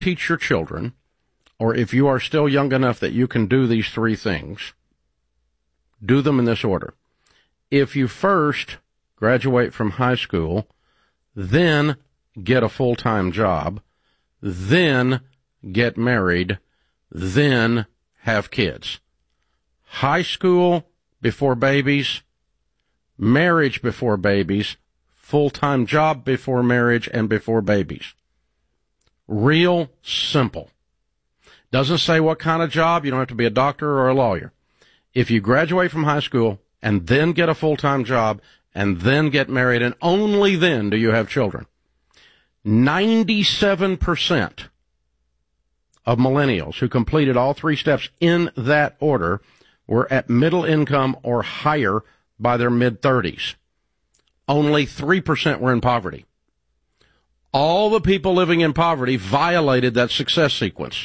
teach your children, or if you are still young enough that you can do these three things, do them in this order. If you first graduate from high school, then get a full-time job, then get married, then have kids. High school before babies, marriage before babies, full-time job before marriage and before babies. Real simple. Doesn't say what kind of job. You don't have to be a doctor or a lawyer. If you graduate from high school and then get a full-time job and then get married, and only then do you have children, 97% of millennials who completed all three steps in that order were at middle income or higher by their mid-30s. Only 3% were in poverty. All the people living in poverty violated that success sequence.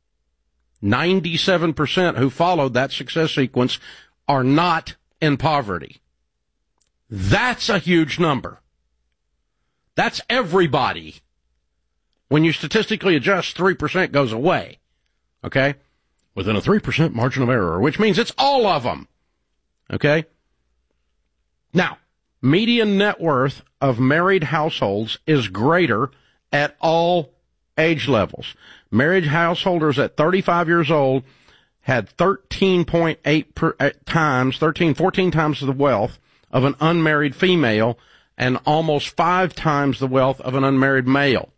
97% who followed that success sequence are not in poverty. That's a huge number. That's everybody. When you statistically adjust, 3% goes away. Okay? Within a 3% margin of error, which means it's all of them. Okay? Now, median net worth of married households is greater at all age levels. Married householders at 35 years old had 14 times the wealth of an unmarried female and almost 5 times the wealth of an unmarried male.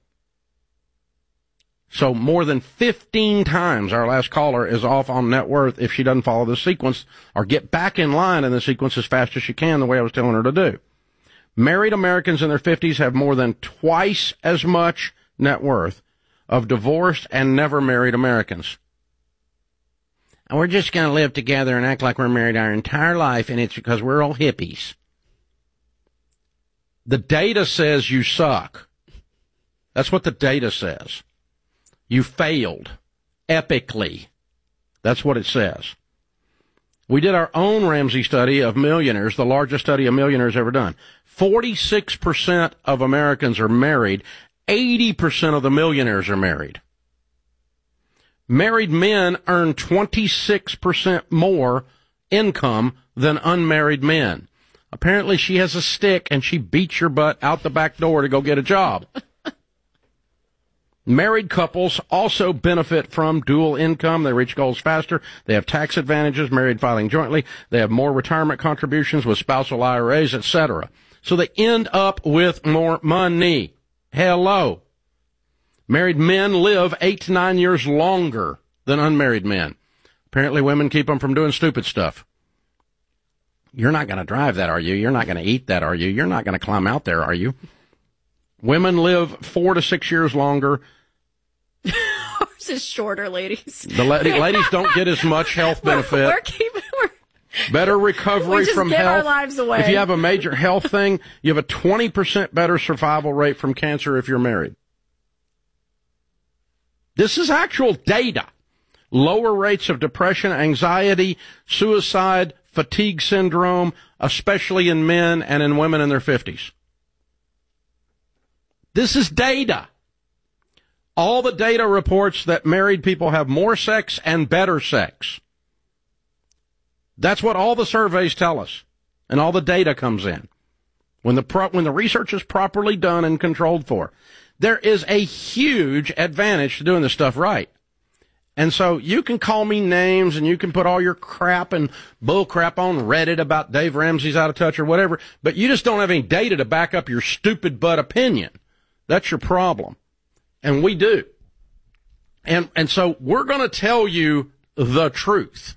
So more than 15 times our last caller is off on net worth if she doesn't follow the sequence or get back in line in the sequence as fast as she can, the way I was telling her to do. Married Americans in their 50s have more than twice as much net worth of divorced and never married Americans. And we're just going to live together and act like we're married our entire life, and it's because we're all hippies. The data says you suck. That's what the data says. You failed epically. That's what it says. We did our own Ramsey study of millionaires, the largest study of millionaires ever done. 46% of Americans are married. 80% of the millionaires are married. Married men earn 26% more income than unmarried men. Apparently she has a stick and she beats your butt out the back door to go get a job. Married couples also benefit from dual income. They reach goals faster. They have tax advantages, married filing jointly. They have more retirement contributions with spousal IRAs, etc. So they end up with more money. Hello. Married men live 8 to 9 years longer than unmarried men. Apparently women keep them from doing stupid stuff. You're not going to drive that, are you? You're not going to eat that, are you? You're not going to climb out there, are you? Women live 4 to 6 years longer. Ours is shorter, ladies. The ladies don't get as much health benefit. Better recovery from health. Our lives away. If you have a major health thing, you have a 20% better survival rate from cancer if you're married. This is actual data. Lower rates of depression, anxiety, suicide, fatigue syndrome, especially in men and in women in their 50s. This is data. All the data reports that married people have more sex and better sex. That's what all the surveys tell us, and all the data comes in. When the research is properly done and controlled for, there is a huge advantage to doing this stuff right. And so you can call me names and you can put all your crap and bull crap on Reddit about Dave Ramsey's out of touch or whatever, but you just don't have any data to back up your stupid butt opinion. That's your problem. And we do. And so we're going to tell you the truth.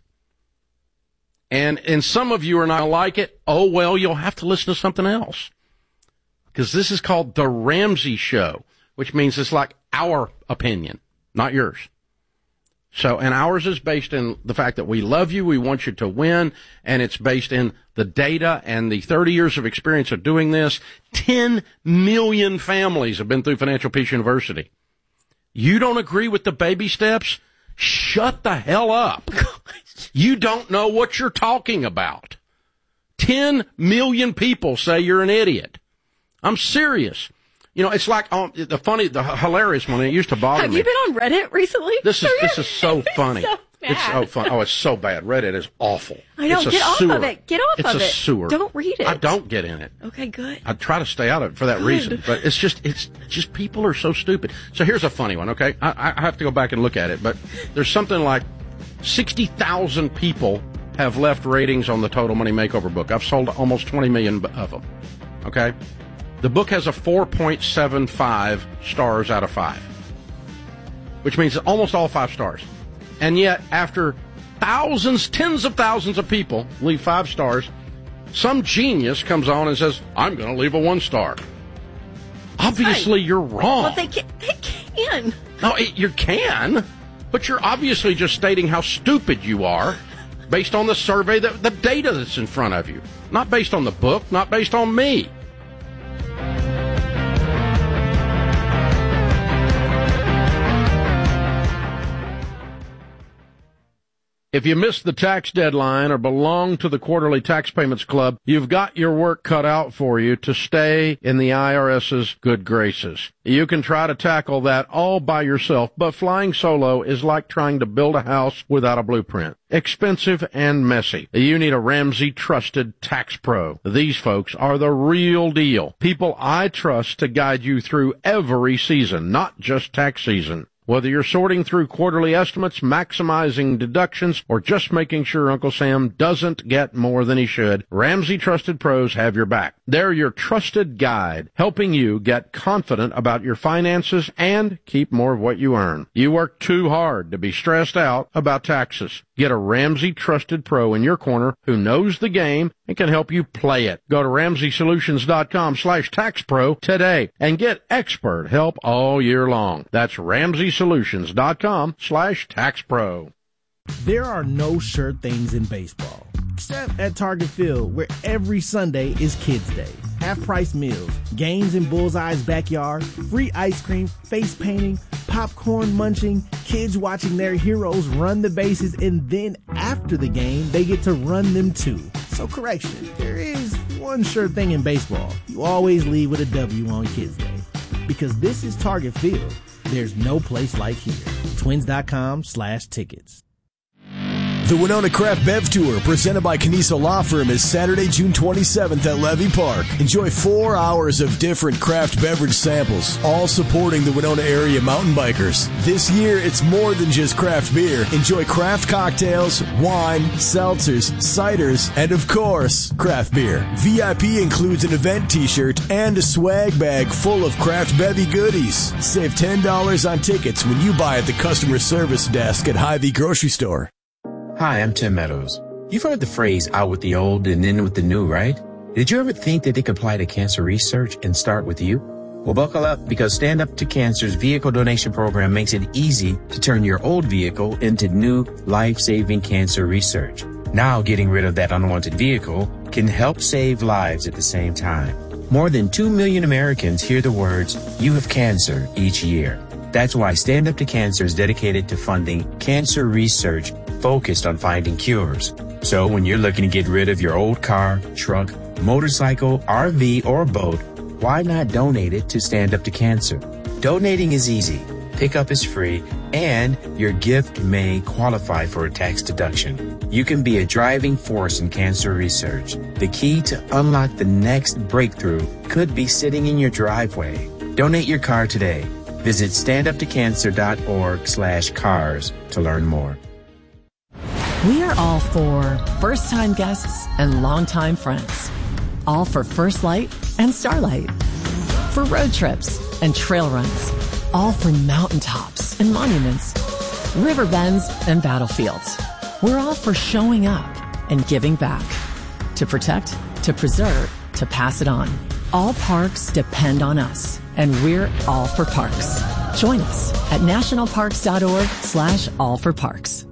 And some of you are not going to like it. Oh, well, you'll have to listen to something else. Because this is called The Ramsey Show, which means it's like our opinion, not yours. So, and ours is based in the fact that we love you, we want you to win, and it's based in the data and the 30 years of experience of doing this. 10 million families have been through Financial Peace University. You don't agree with the baby steps? Shut the hell up. You don't know what you're talking about. 10 million people say you're an idiot. I'm serious. You know, it's like the hilarious one. It used to bother me. Have you been on Reddit recently? This is so funny. So it's so fun. Oh, it's so bad. Reddit is awful. I know. Get off of it. Get off of it. It's a sewer. Don't read it. I don't get in it. Okay, good. I try to stay out of it for that reason. But it's just people are so stupid. So here's a funny one, okay? I have to go back and look at it, but there's something like 60,000 people have left ratings on the Total Money Makeover book. I've sold almost 20 million of them, okay? The book has a 4.75 stars out of 5, which means almost all 5 stars. And yet, after thousands, tens of thousands of people leave 5 stars, some genius comes on and says, I'm going to leave a 1 star. Obviously, you're wrong. Well, they can. No, you can, but you're obviously just stating how stupid you are based on the survey, the data that's in front of you. Not based on the book, not based on me. If you missed the tax deadline or belong to the Quarterly Tax Payments Club, you've got your work cut out for you to stay in the IRS's good graces. You can try to tackle that all by yourself, but flying solo is like trying to build a house without a blueprint. Expensive and messy. You need a Ramsey trusted tax pro. These folks are the real deal. People I trust to guide you through every season, not just tax season. Whether you're sorting through quarterly estimates, maximizing deductions, or just making sure Uncle Sam doesn't get more than he should, Ramsey Trusted Pros have your back. They're your trusted guide, helping you get confident about your finances and keep more of what you earn. You work too hard to be stressed out about taxes. Get a Ramsey Trusted Pro in your corner who knows the game and can help you play it. Go to RamseySolutions.com/TaxPro today and get expert help all year long. That's RamseySolutions.com/TaxPro. There are no sure things in baseball, except at Target Field, where every Sunday is Kids Day. Half-price meals, games in Bullseye's backyard, free ice cream, face painting, popcorn munching, kids watching their heroes run the bases, and then after the game, they get to run them too. So correction, there is one sure thing in baseball. You always leave with a W on Kids Day. Because this is Target Field. There's no place like here. Twins.com/tickets. The Winona Craft Bev Tour, presented by Caniso Law Firm, is Saturday, June 27th at Levy Park. Enjoy 4 hours of different craft beverage samples, all supporting the Winona area mountain bikers. This year, it's more than just craft beer. Enjoy craft cocktails, wine, seltzers, ciders, and of course, craft beer. VIP includes an event t-shirt and a swag bag full of craft bevy goodies. Save $10 on tickets when you buy at the customer service desk at Hy-Vee Grocery Store. Hi, I'm Tim Meadows. You've heard the phrase out with the old and in with the new, right? Did you ever think that they could apply to cancer research and start with you? Well, buckle up, because Stand Up to Cancer's vehicle donation program makes it easy to turn your old vehicle into new life-saving cancer research. Now, getting rid of that unwanted vehicle can help save lives at the same time. More than 2 million Americans hear the words, "You have cancer," each year. That's why Stand Up to Cancer is dedicated to funding cancer research focused on finding cures. So when you're looking to get rid of your old car, truck, motorcycle, RV, or boat, why not donate it to Stand Up to Cancer? Donating is easy, pickup is free, and your gift may qualify for a tax deduction. You can be a driving force in cancer research. The key to unlock the next breakthrough could be sitting in your driveway. Donate your car today. Visit standuptocancer.org/cars to learn more. We are all for first-time guests and longtime friends. All for First Light and Starlight. For road trips and trail runs. All for mountaintops and monuments. River bends and battlefields. We're all for showing up and giving back. To protect, to preserve, to pass it on. All parks depend on us, and we're all for parks. Join us at nationalparks.org/allforparks.